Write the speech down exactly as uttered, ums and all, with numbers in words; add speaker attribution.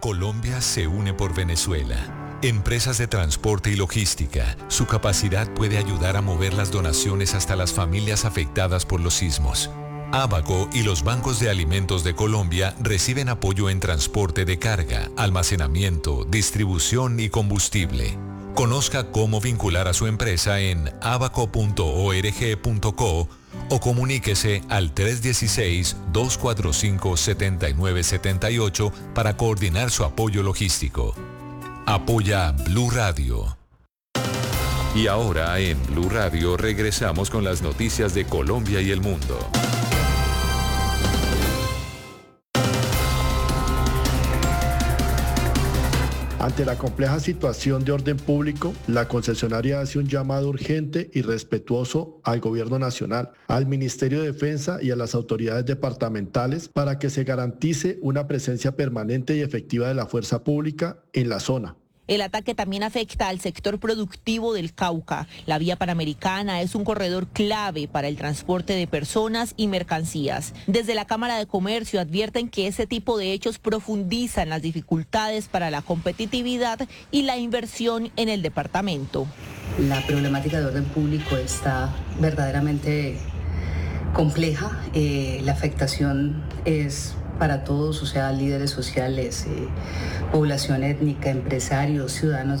Speaker 1: Colombia se une por Venezuela. Empresas de transporte y logística, su capacidad puede ayudar a mover las donaciones hasta las familias afectadas por los sismos. Abaco y los bancos de alimentos de Colombia reciben apoyo en transporte de carga, almacenamiento, distribución y combustible. Conozca cómo vincular a su empresa en abaco punto org punto co o comuníquese al tres uno seis, dos cuatro cinco, siete nueve siete ocho para coordinar su apoyo logístico. Apoya Blue Radio. Y ahora en Blue Radio regresamos con las noticias de Colombia y el mundo.
Speaker 2: Ante la compleja situación de orden público, la concesionaria hace un llamado urgente y respetuoso al Gobierno Nacional, al Ministerio de Defensa y a las autoridades departamentales para que se garantice una presencia permanente y efectiva de la fuerza pública en la zona.
Speaker 3: El ataque también afecta al sector productivo del Cauca. La vía panamericana es un corredor clave para el transporte de personas y mercancías. Desde la Cámara de Comercio advierten que ese tipo de hechos profundizan las dificultades para la competitividad y la inversión en el departamento.
Speaker 4: La problemática de orden público está verdaderamente compleja. Eh, la afectación es para todos, o sea, líderes sociales, eh, población étnica, empresarios, ciudadanos